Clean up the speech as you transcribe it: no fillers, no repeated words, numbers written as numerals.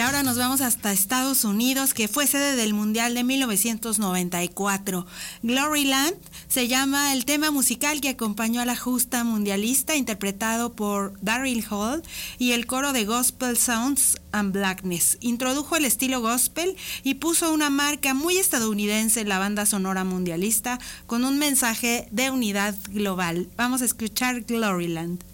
ahora nos vamos hasta Estados Unidos, que fue sede del Mundial de 1994. Gloryland se llama el tema musical que acompañó a la justa mundialista, interpretado por Daryl Hall y el coro de Gospel Sounds and Blackness. Introdujo el estilo gospel y puso una marca muy estadounidense en la banda sonora mundialista con un mensaje de unidad global. Vamos a escuchar Gloryland.